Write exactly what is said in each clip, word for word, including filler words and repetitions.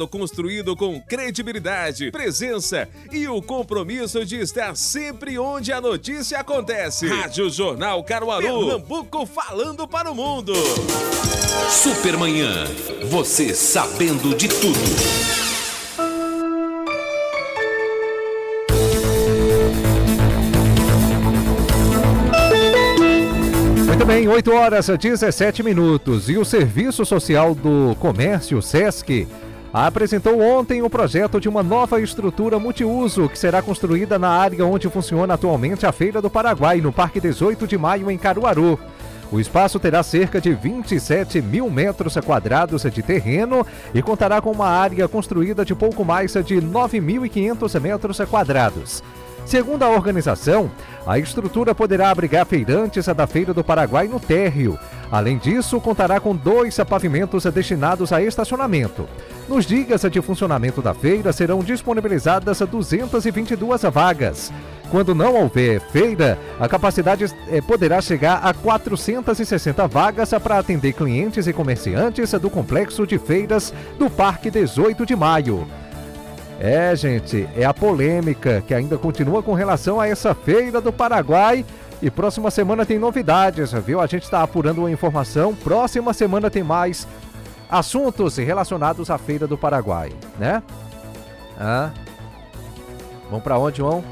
legado construído com credibilidade, presença e o compromisso de estar sempre onde a notícia acontece. Rádio Jornal Caruaru, Pernambuco falando para o mundo. Supermanhã, você sabendo de tudo. Muito bem, oito horas e dezessete minutos. E o Serviço Social do Comércio, SESC, apresentou ontem o projeto de uma nova estrutura multiuso que será construída na área onde funciona atualmente a Feira do Paraguai, no Parque dezoito de Maio, em Caruaru. O espaço terá cerca de vinte e sete mil metros quadrados de terreno e contará com uma área construída de pouco mais de nove mil e quinhentos metros quadrados. Segundo a organização, a estrutura poderá abrigar feirantes da Feira do Paraguai no térreo. Além disso, contará com dois pavimentos destinados a estacionamento. Nos dias de funcionamento da feira, serão disponibilizadas duzentas e vinte e duas vagas. Quando não houver feira, a capacidade eh, poderá chegar a quatrocentas e sessenta vagas para atender clientes e comerciantes do complexo de feiras do Parque dezoito de Maio. É, gente, é a polêmica que ainda continua com relação a essa Feira do Paraguai. E próxima semana tem novidades, viu? A gente está apurando uma informação. Próxima semana tem mais assuntos relacionados à Feira do Paraguai, né? Ah. Vamos para onde, João?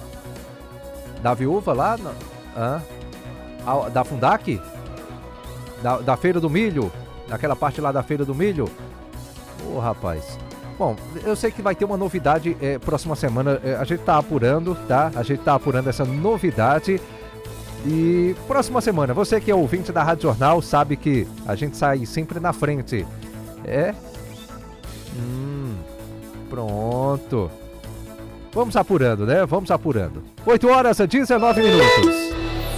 Da Viúva lá? Ah. Da Fundac? Da, da Feira do Milho? Daquela parte lá da Feira do Milho? Ô, rapaz... Bom, eu sei que vai ter uma novidade é, próxima semana, é, a gente tá apurando, tá? A gente tá apurando essa novidade e próxima semana, você que é ouvinte da Rádio Jornal sabe que a gente sai sempre na frente. É? Hum, pronto. Vamos apurando, né? Vamos apurando. oito horas e dezenove minutos.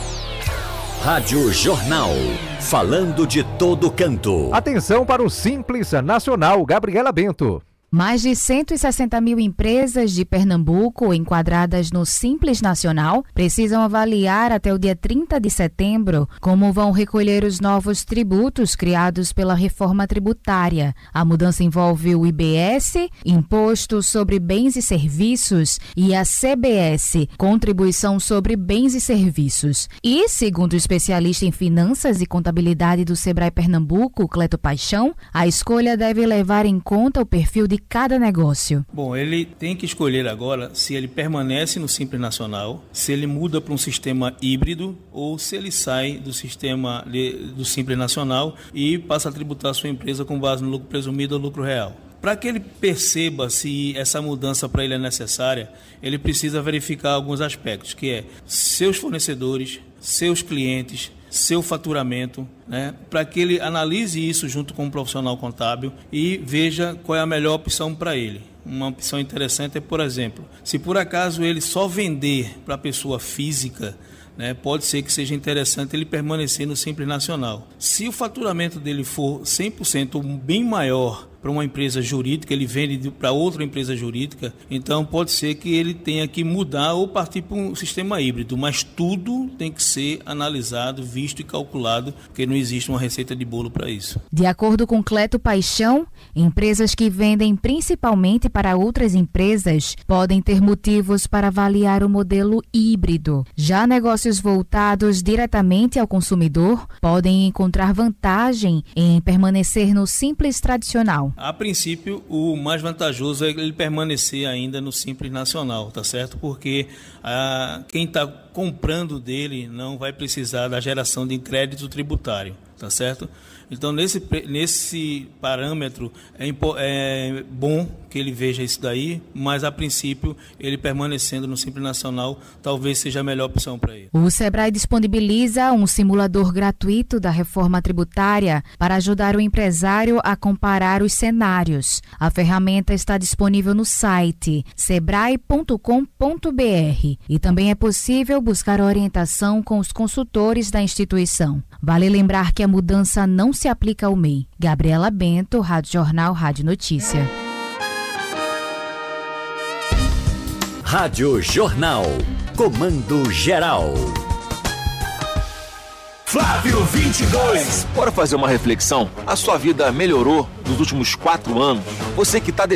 Rádio Jornal, falando de todo canto. Atenção para o Simples Nacional, Gabriela Bento. Mais de cento e sessenta mil empresas de Pernambuco enquadradas no Simples Nacional precisam avaliar até o dia trinta de setembro como vão recolher os novos tributos criados pela reforma tributária. A mudança envolve o I B S, Imposto sobre Bens e Serviços, e a C B S, Contribuição sobre Bens e Serviços. E, segundo o especialista em Finanças e Contabilidade do Sebrae Pernambuco, Cleto Paixão, a escolha deve levar em conta o perfil de cada negócio. Bom, ele tem que escolher agora se ele permanece no Simples Nacional, se ele muda para um sistema híbrido ou se ele sai do sistema de, do Simples Nacional e passa a tributar a sua empresa com base no lucro presumido ou lucro real. Para que ele perceba se essa mudança para ele é necessária, ele precisa verificar alguns aspectos, que é seus fornecedores, seus clientes, seu faturamento, né, para que ele analise isso junto com um profissional contábil e veja qual é a melhor opção para ele. Uma opção interessante é, por exemplo, se por acaso ele só vender para a pessoa física, né, pode ser que seja interessante ele permanecer no Simples Nacional. Se o faturamento dele for cem por cento bem maior para uma empresa jurídica, ele vende para outra empresa jurídica, então pode ser que ele tenha que mudar ou partir para um sistema híbrido, mas tudo tem que ser analisado, visto e calculado, porque não existe uma receita de bolo para isso. De acordo com Cleto Paixão, empresas que vendem principalmente para outras empresas podem ter motivos para avaliar o modelo híbrido. Já negócios voltados diretamente ao consumidor podem encontrar vantagem em permanecer no Simples tradicional. A princípio, o mais vantajoso é ele permanecer ainda no Simples Nacional, tá certo? Porque ah, quem está comprando dele não vai precisar da geração de crédito tributário, tá certo? Então, nesse, nesse parâmetro, é, é bom que ele veja isso daí, mas, a princípio, ele permanecendo no Simples Nacional, talvez seja a melhor opção para ele. O Sebrae disponibiliza um simulador gratuito da reforma tributária para ajudar o empresário a comparar os cenários. A ferramenta está disponível no site sebrae ponto com ponto b r e também é possível buscar orientação com os consultores da instituição. Vale lembrar que a mudança não se aplica ao M E I. Gabriela Bento, Rádio Jornal, Rádio Notícia. Rádio Jornal. Comando Geral. Flávio vinte e dois. Bora fazer uma reflexão? A sua vida melhorou nos últimos quatro anos? Você que está